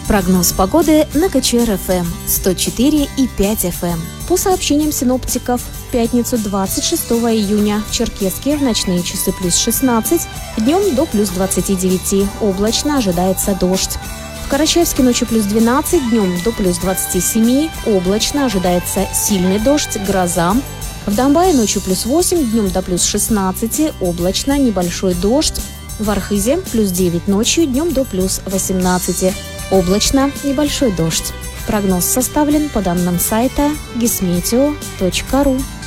Прогноз погоды на КЧР-ФМ 104,5 FM. По сообщениям синоптиков, в пятницу 26 июня в Черкесске в ночные часы плюс 16, днем до плюс 29, облачно ожидается дождь. В Карачаевске ночью плюс 12, днем до плюс 27, облачно ожидается сильный дождь, гроза. В Домбае ночью плюс 8, днем до плюс 16, облачно, небольшой дождь. В Архизе плюс 9 ночью, днем до плюс 18, облачно, небольшой дождь. Прогноз составлен по данным сайта gismeteo.ru.